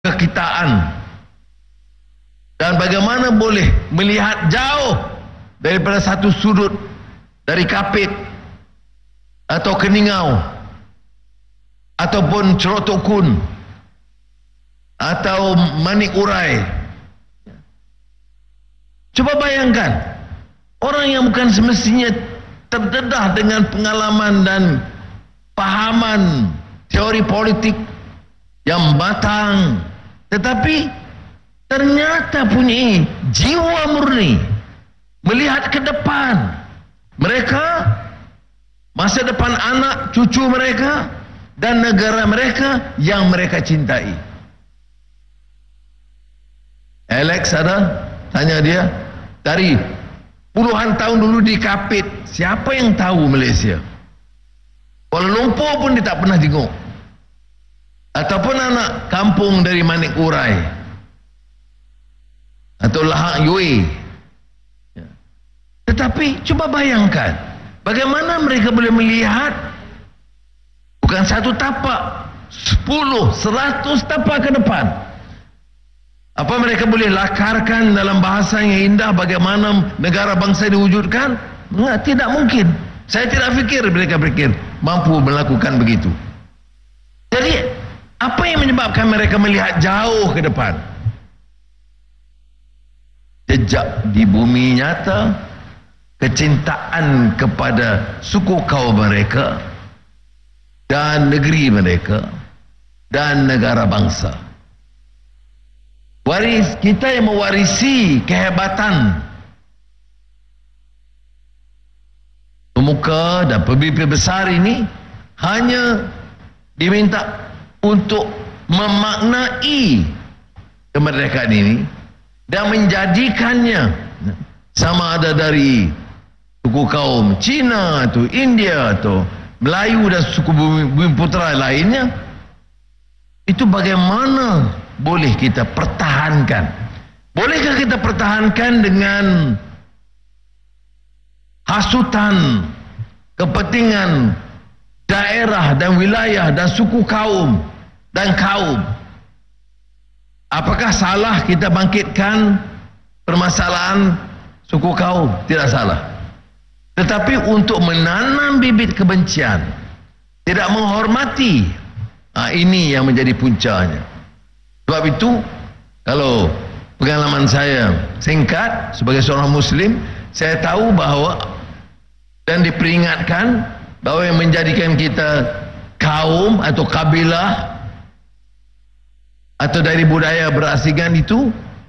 kekitaan, dan bagaimana boleh melihat jauh daripada satu sudut dari kapit atau keningau ataupun cerotokun atau manik urai. Coba bayangkan orang yang bukan semestinya terdedah dengan pengalaman dan pahaman teori politik yang matang, tetapi ternyata punya jiwa murni melihat ke depan mereka, masa depan anak cucu mereka dan negara mereka yang mereka cintai. Alex ada tanya dia, dari puluhan tahun dulu di Kapit, siapa yang tahu Malaysia? Kuala Lumpur pun dia tak pernah tengok, ataupun anak kampung dari Manik Urai atau Lahak Yue. Tetapi cuba bayangkan bagaimana mereka boleh melihat bukan satu tapak, 10, 100 tapak ke depan. Apa mereka boleh lakarkan dalam bahasa yang indah bagaimana negara bangsa diwujudkan? Enggak, tidak mungkin. Saya tidak fikir mereka mampu melakukan begitu. Jadi apa yang menyebabkan mereka melihat jauh ke depan? Jejak di bumi nyata, kecintaan kepada suku kaum mereka dan negeri mereka dan negara bangsa. Kita yang mewarisi kehebatan pemuka dan pemimpin besar ini hanya diminta untuk memaknai kemerdekaan ini dan menjadikannya, sama ada dari suku kaum Cina atau India atau Melayu dan suku bumi putera lainnya, itu bagaimana boleh kita pertahankan? Bolehkah kita pertahankan dengan hasutan kepentingan daerah dan wilayah dan suku kaum dan kaum? Apakah salah kita bangkitkan permasalahan suku kaum? Tidak salah. Tetapi untuk menanam bibit kebencian, tidak menghormati, ini yang menjadi puncanya. Sebab itu, kalau pengalaman saya singkat sebagai seorang Muslim, saya tahu bahawa dan diperingatkan bahawa yang menjadikan kita kaum atau kabilah atau dari budaya berasingan itu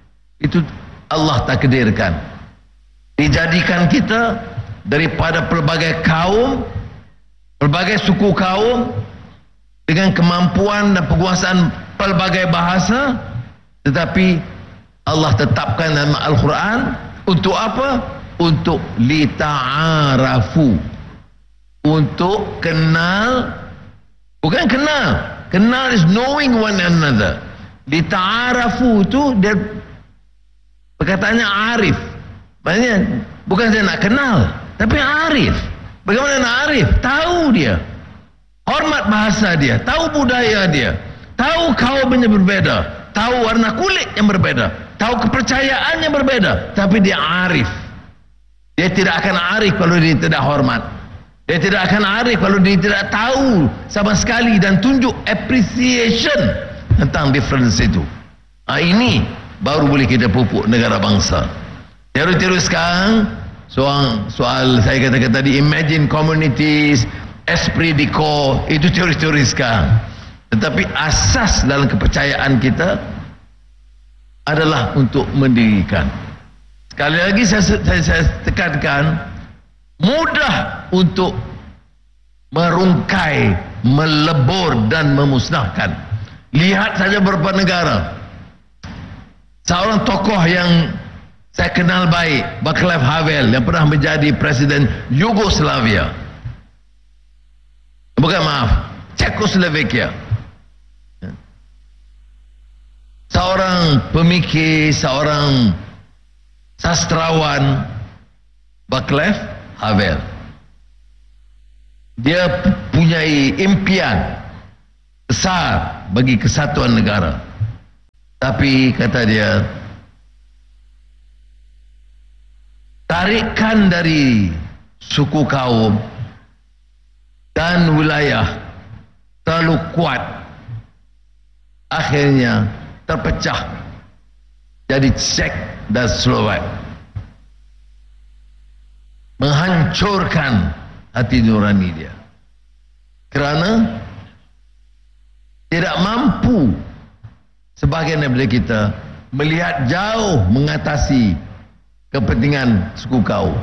Allah takdirkan. Dijadikan kita daripada pelbagai kaum, pelbagai suku kaum dengan kemampuan dan penguasaan pelbagai bahasa, tetapi Allah tetapkan dalam Al-Quran untuk apa? Untuk lita'arafu, untuk kenal, bukan kenal is knowing one another. Lita'arafu itu dia perkataannya arif, maksudnya bukan saya nak kenal, tapi arif. Bagaimana nak arif? Tahu dia, hormat bahasa dia, tahu budaya dia, tahu kaumnya berbeda, tahu warna kulit yang berbeda, tahu kepercayaan yang berbeda, tapi dia arif. Dia tidak akan arif kalau dia tidak hormat. Dia tidak akan arif kalau dia tidak tahu sama sekali dan tunjuk appreciation tentang difference itu. Ini baru boleh kita pupuk negara bangsa. Teori-teori sekarang, soal saya katakan tadi, imagine communities, esprit de corps, itu teori-teori sekarang. Tetapi asas dalam kepercayaan kita adalah untuk mendirikan. Sekali lagi saya tekankan, mudah untuk merungkai, melebur dan memusnahkan. Lihat saja beberapa negara. Seorang tokoh yang saya kenal baik, Václav Havel, yang pernah menjadi presiden Yugoslavia, bukan, maaf, Czechoslovakia. Seorang pemikir, seorang sastrawan, Václav Havel. Dia punya impian besar bagi kesatuan negara. Tapi kata dia, tarikan dari suku kaum dan wilayah terlalu kuat, akhirnya terpecah jadi Czech dan Slovak, menghancurkan hati nurani dia kerana tidak mampu sebahagian daripada kita melihat jauh mengatasi kepentingan suku kaum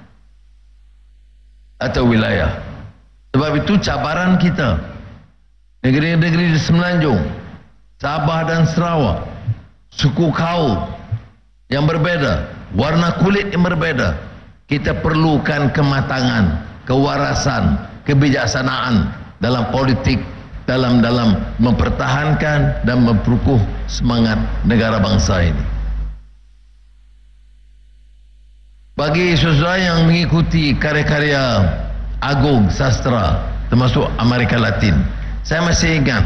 atau wilayah. Sebab itu cabaran kita, negeri-negeri di Semenanjung, Sabah dan Sarawak, suku kaum yang berbeza, warna kulit yang berbeza, kita perlukan kematangan, kewarasan, kebijaksanaan dalam politik, dalam mempertahankan dan memperukuh semangat negara bangsa ini. Bagi saudara yang mengikuti karya-karya agung sastra termasuk Amerika Latin, saya masih ingat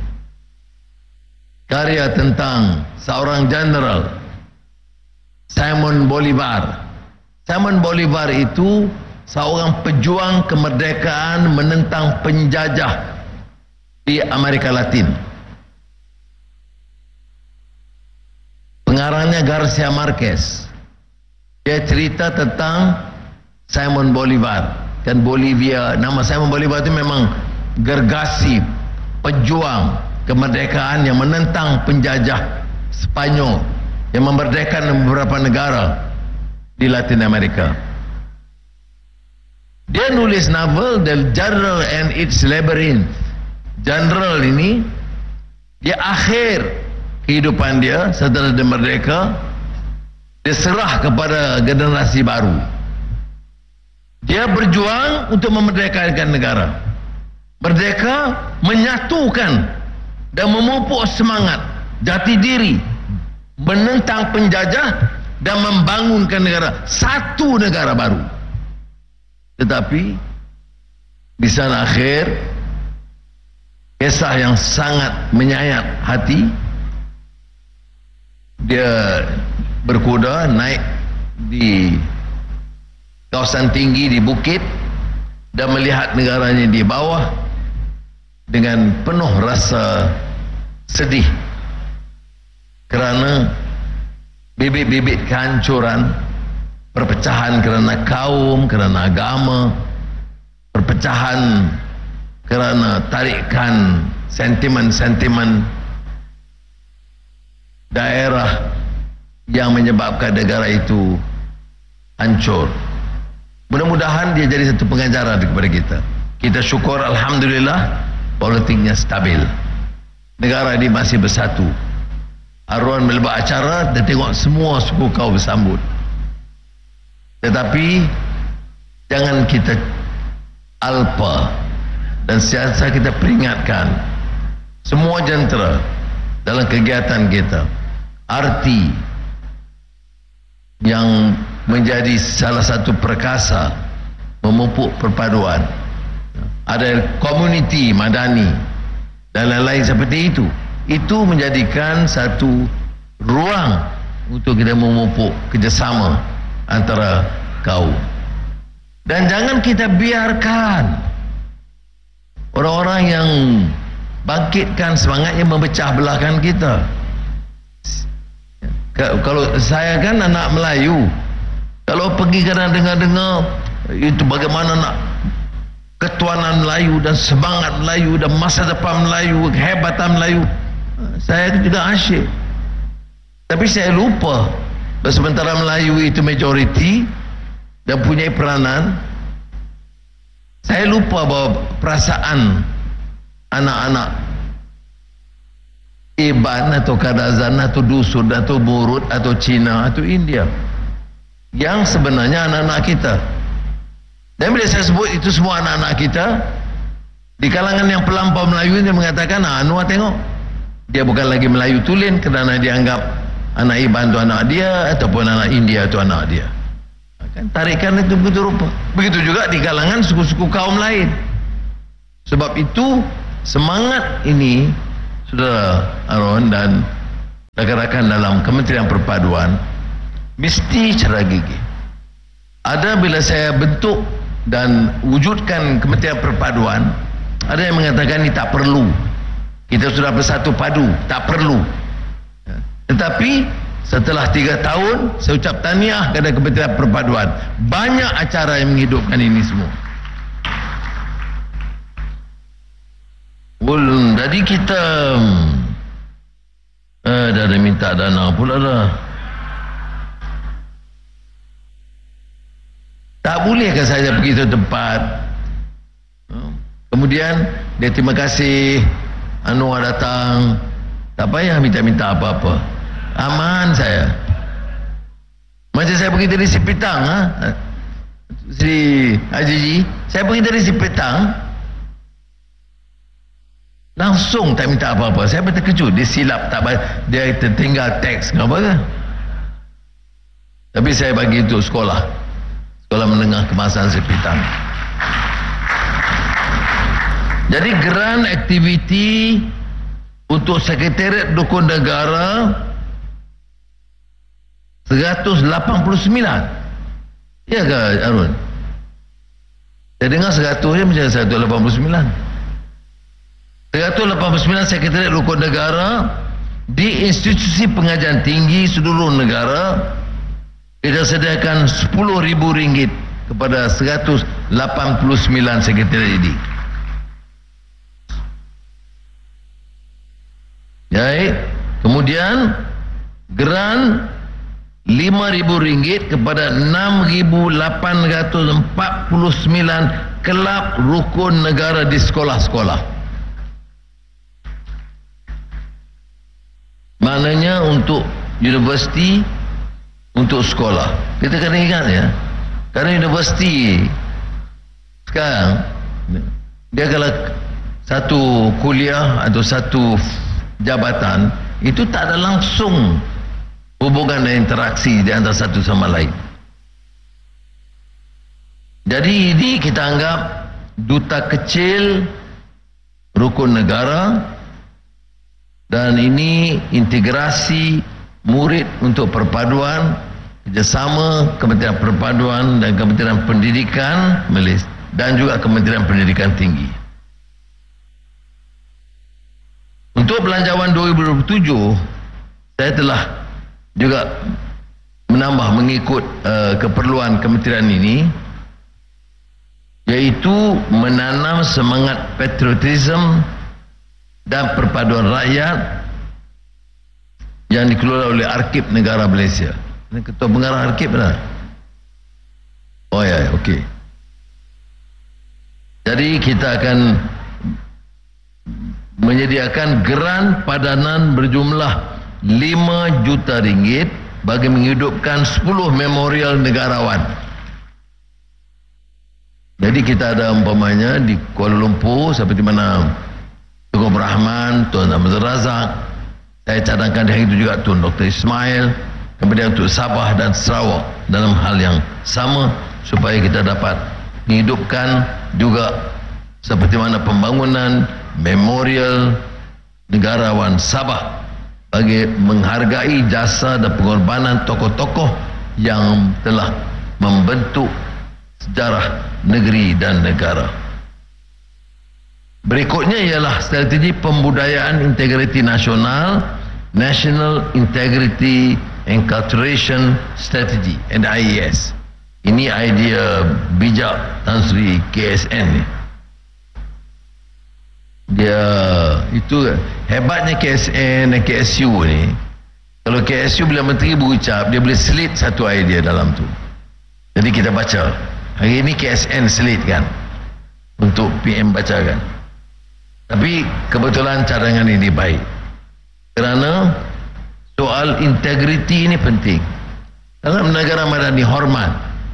karya tentang seorang jeneral, Simon Bolivar. Simon Bolivar itu seorang pejuang kemerdekaan menentang penjajah di Amerika Latin. Pengarangnya Garcia Marquez. Dia cerita tentang Simon Bolivar dan Bolivia. Nama Simon Bolivar itu memang gergasi, pejuang kemerdekaan yang menentang penjajah Spanyol yang memerdekakan beberapa negara di Latin Amerika. Dia nulis novel The General and Its Labyrinth. General ini, di akhir kehidupan dia setelah dia merdeka, dia serah kepada generasi baru. Dia berjuang untuk memerdekakan negara. Merdeka menyatukan dan memupuk semangat, jati diri, menentang penjajah dan membangunkan negara, satu negara baru. Tetapi di sana akhir kisah yang sangat menyayat hati. Dia berkuda naik di kawasan tinggi di bukit dan melihat negaranya di bawah dengan penuh rasa sedih kerana bibit-bibit kehancuran, perpecahan kerana kaum, kerana agama, perpecahan kerana tarikan sentimen-sentimen daerah yang menyebabkan negara itu hancur. Mudah-mudahan dia jadi satu pengajaran kepada kita. Kita syukur alhamdulillah politiknya stabil. Negara ini masih bersatu. Arwan melebat acara dan tengok semua suku kaum bersambut. Tetapi jangan kita alpa dan sentiasa kita peringatkan semua jentera dalam kegiatan kita. Arti yang menjadi salah satu perkasa memupuk perpaduan, ada komuniti madani dan lain-lain seperti itu menjadikan satu ruang untuk kita memupuk kerjasama antara kaum. Dan jangan kita biarkan orang-orang yang bangkitkan semangatnya memecah belahkan kita. Kalau saya kan anak Melayu, kalau pergi kadang dengar-dengar itu bagaimana nak ketuanan Melayu dan semangat Melayu dan masa depan Melayu, kehebatan Melayu, saya juga asyik. Tapi saya lupa bahawa sementara Melayu itu majoriti dan punya peranan, saya lupa bahawa perasaan anak-anak Iban atau Kadazan atau Dusun atau Burut atau Cina atau India yang sebenarnya anak-anak kita. Dan bila saya sebut itu semua anak-anak kita, di kalangan yang pelampau Melayu dia mengatakan, Anwar tengok, dia bukan lagi Melayu tulen kerana dia anggap anak Iban itu anak dia ataupun anak India itu anak dia. Kan tarikan itu begitu rupa. Begitu juga di kalangan suku-suku kaum lain. Sebab itu semangat ini Saudara Aaron dan rakan-rakan dalam Kementerian Perpaduan mesti cara gigih. Ada bila saya bentuk dan wujudkan Kementerian Perpaduan, ada yang mengatakan ini tak perlu, kita sudah bersatu padu, tak perlu. Tetapi setelah 3 tahun saya ucap tahniah kepada Kementerian Perpaduan, banyak acara yang menghidupkan ini semua. Jadi kita dah ada minta dana pula dah. Tak bolehkah saya pergi ke tempat, kemudian dia terima kasih, Anwar datang, tak payah minta-minta apa-apa, aman saya. Macam saya pergi dari Sipitang, Sri Haji Ji, saya pergi dari Sipitang, langsung tak minta apa-apa. Saya terkejut, dia silap, tak dia tertinggal teks apa ke. Tapi saya bagi untuk sekolah menengah kemasan Sipitang. Jadi geran aktiviti untuk Sekretariat Dukun Negara 189. Ya ke Arun? Saya dengar 100 je macam 189. 189 Sekretariat Rukun Negara di institusi pengajian tinggi seluruh negara. Kita sediakan RM10,000 kepada 189 sekretariat ini. Baik. Kemudian geran RM5,000 kepada 6,849 kelab rukun negara di sekolah-sekolah. Maknanya untuk universiti, untuk sekolah. Kita kena ingat ya, kerana universiti sekarang dia kalau satu kuliah atau satu jabatan itu tak ada langsung hubungan dan interaksi di antara satu sama lain. Jadi ini kita anggap duta kecil rukun negara, dan ini integrasi murid untuk perpaduan, kerjasama Kementerian Perpaduan dan Kementerian Pendidikan Malaysia dan juga Kementerian Pendidikan Tinggi. Untuk belanjawan 2027, saya telah juga menambah mengikut keperluan kementerian ini, iaitu menanam semangat patriotisme dan perpaduan rakyat yang dikelola oleh Arkib Negara Malaysia. Ini Ketua Pengarah Arkib lah. Oh ya, okey. Jadi kita akan menyediakan geran padanan berjumlah RM5 juta bagi menghidupkan 10 memorial negarawan. Jadi kita ada umpamanya di Kuala Lumpur seperti mana Tun Abdul Rahman, Tun Abdul Razak, saya cadangkan di hari itu juga Tun Dr. Ismail, kemudian untuk Sabah dan Sarawak dalam hal yang sama, supaya kita dapat menghidupkan juga seperti mana pembangunan memorial negarawan Sabah bagi menghargai jasa dan pengorbanan tokoh-tokoh yang telah membentuk sejarah negeri dan negara. Berikutnya ialah strategi pembudayaan integriti nasional, National Integrity Enculturation Strategy, NIES. Ini idea bijak Tan Sri KSN ni. Dia itu hebatnya KSN dan KSU ni. Kalau KSU bila menteri berucap, dia boleh selit satu idea dalam tu. Jadi kita baca. Hari ini KSN selit kan untuk PM bacakan. Tapi kebetulan cadangan ini baik, kerana soal integriti ini penting. Dalam negara madani hormat,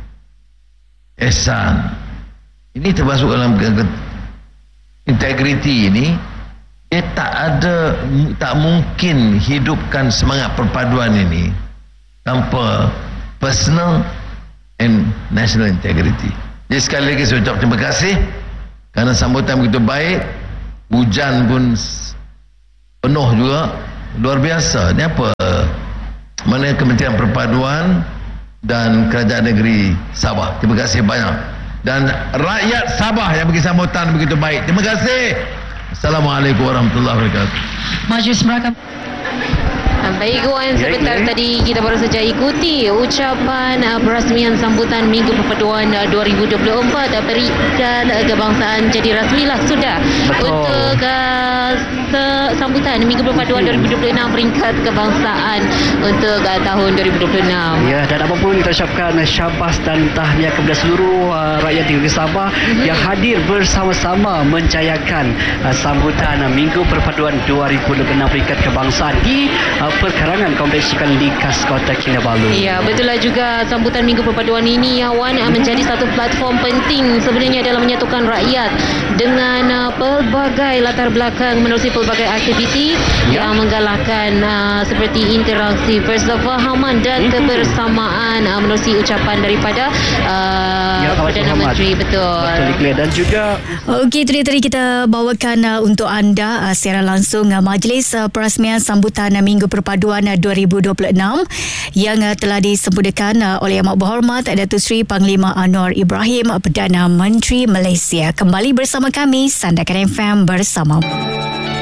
ihsan, ini termasuk dalam integriti ini. Dia tak mungkin hidupkan semangat perpaduan ini tanpa personal and national integrity. Jadi sekali lagi saya ucap terima kasih kerana sambutan begitu baik. Hujan pun penuh juga, luar biasa. Ini apa? Mana Kementerian Perpaduan dan Kerajaan Negeri Sabah. Terima kasih banyak. Dan rakyat Sabah yang bagi sambutan begitu baik. Terima kasih. Assalamualaikum warahmatullahi wabarakatuh. Majlis Merakam. Baik Wan, sebentar tadi kita baru saja ikuti ucapan perasmian sambutan Minggu Perpaduan 2024 Peringkat Kebangsaan. Jadi rasmilah sudah. Betul. Untuk sambutan Minggu Perpaduan 2026 Peringkat Kebangsaan untuk tahun 2026. Ya, dan apapun kita ucapkan syabas dan tahniah kepada seluruh rakyat negeri Sabah yang hadir bersama-sama menjayakan sambutan Minggu Perpaduan 2026 Peringkat Kebangsaan di perkarangan Kompleks Sukan Likas Kota Kinabalu. Ya, betul lah juga sambutan Minggu Perpaduan ini Wan menjadi satu platform penting sebenarnya dalam menyatukan rakyat dengan pelbagai latar belakang menerusi pelbagai aktiviti yang menggalakkan seperti interaksi, persefahaman dan kebersamaan menerusi ucapan daripada Perdana Menteri. Betul. Dan juga okey, itu dia tadi kita bawakan untuk anda secara langsung majlis perasmian sambutan Minggu Perpaduan 2026 yang telah disempurnakan oleh Yang Berhormat Datuk Seri Panglima Anwar Ibrahim, Perdana Menteri Malaysia. Kembali bersama kami Sandakan FM bersama.